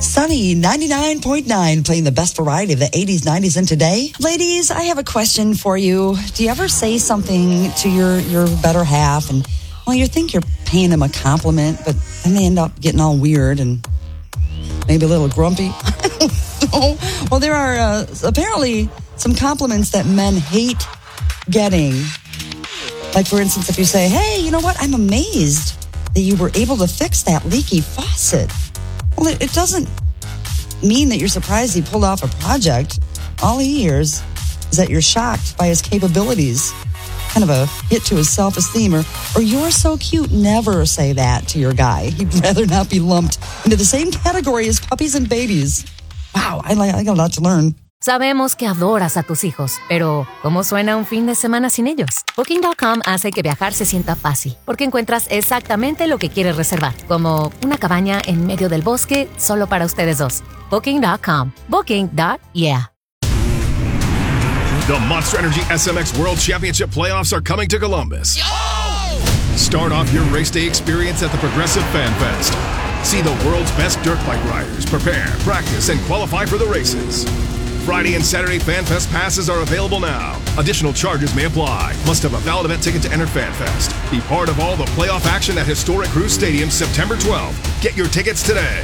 Sunny 99.9, playing the best variety of the 80s, 90s, and today. Ladies, I have a question for you. Do you ever say something to your better half and, well, you think you're paying them a compliment, but then they end up getting all weird and maybe a little grumpy? I don't know. Well, there are apparently some compliments that men hate getting. Like, for instance, if you say, hey, you know what? I'm amazed that you were able to fix that leaky faucet. Well, it doesn't mean that you're surprised he pulled off a project. All he hears is that you're shocked by his capabilities. Kind of a hit to his self-esteem. Or you're so cute. Never say that to your guy. He'd rather not be lumped into the same category as puppies and babies. Wow, I got a lot to learn. Sabemos que adoras a tus hijos, pero ¿cómo suena un fin de semana sin ellos? Booking.com hace que viajar se sienta fácil, porque encuentras exactamente lo que quieres reservar, como una cabaña en medio del bosque solo para ustedes dos. Booking.com. Booking.yeah. The Monster Energy SMX World Championship playoffs are coming to Columbus. Start off your race day experience at the Progressive Fan Fest. See the world's best dirt bike riders prepare, practice, and qualify for the races. Friday and Saturday FanFest passes are available now. Additional charges may apply. Must have a valid event ticket to enter FanFest. Be part of all the playoff action at historic Cruz Stadium September 12th. Get your tickets today.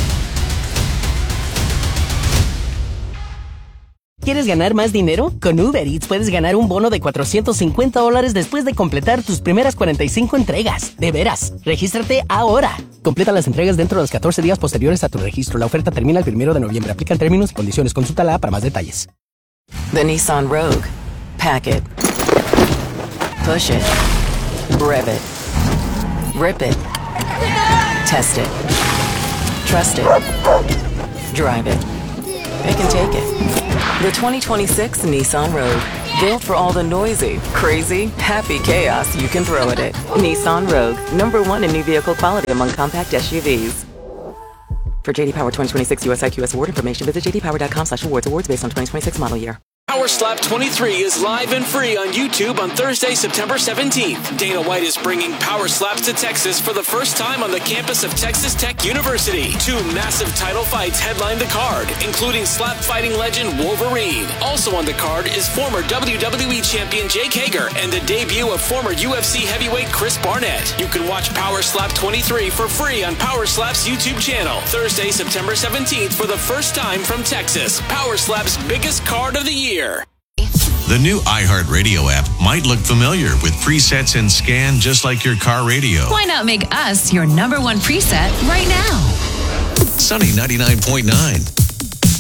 ¿Quieres ganar más dinero? Con Uber Eats puedes ganar un bono de $450 después de completar tus primeras 45 entregas. De veras, regístrate ahora. Completa las entregas dentro de los 14 días posteriores a tu registro. La oferta termina el 1 de noviembre. Aplican términos y condiciones. Consulta la app para más detalles. The Nissan Rogue. Pack it. Push it. Rev it. Rip it. Test it. Trust it. Drive it. Pick and take it. The 2026 Nissan Rogue. Built for all the noisy, crazy, happy chaos you can throw at it. Nissan Rogue. #1 in new vehicle quality among compact SUVs. For JD Power 2026 US IQS award information, visit jdpower.com/awards. Awards based on 2026 model year. Power Slap 23 is live and free on YouTube on Thursday, September 17th. Dana White is bringing Power Slaps to Texas for the first time on the campus of Texas Tech University. 2 massive title fights headline the card, including slap fighting legend Wolverine. Also on the card is former WWE champion Jake Hager and the debut of former UFC heavyweight Chris Barnett. You can watch Power Slap 23 for free on Power Slap's YouTube channel. Thursday, September 17th for the first time from Texas. Power Slap's biggest card of the year. The new iHeartRadio app might look familiar with presets and scan just like your car radio. Why not make us your #1 preset right now? Sunny 99.9.